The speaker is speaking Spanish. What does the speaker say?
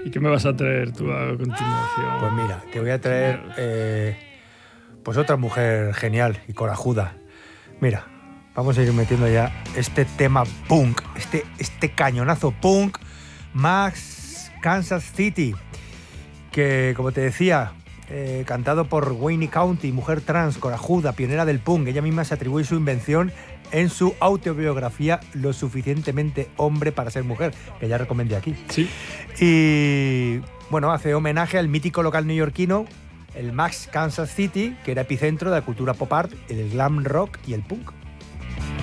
¿Y qué me vas a traer tú a continuación? Pues mira, te voy a traer pues otra mujer genial y corajuda. Mira, vamos a ir metiendo ya este tema punk, este cañonazo punk, Max Kansas City, que como te decía, cantado por Wayne County, mujer trans, corajuda, pionera del punk. Ella misma se atribuye su invención en su autobiografía Lo suficientemente hombre para ser mujer, que ya recomendé aquí. Sí. Y bueno, hace homenaje al mítico local neoyorquino, el Max Kansas City, que era epicentro de la cultura pop art, el glam rock y el punk.